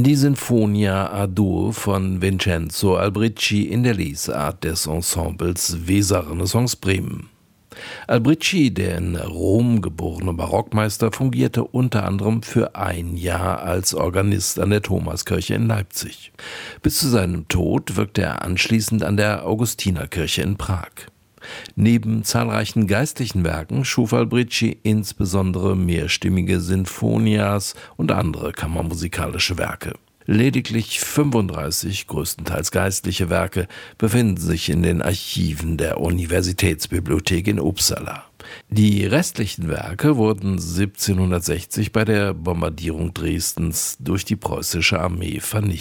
Die Sinfonia A-Dur von Vincenzo Albrici in der Lesart des Ensembles Weser-Renaissance Bremen. Albrici, der in Rom geborene Barockmeister, fungierte unter anderem für ein Jahr als Organist an der Thomaskirche in Leipzig. Bis zu seinem Tod wirkte er anschließend an der Augustinerkirche in Prag. Neben zahlreichen geistlichen Werken schuf Albrici insbesondere mehrstimmige Sinfonias und andere kammermusikalische Werke. Lediglich 35 größtenteils geistliche Werke befinden sich in den Archiven der Universitätsbibliothek in Uppsala. Die restlichen Werke wurden 1760 bei der Bombardierung Dresdens durch die preußische Armee vernichtet.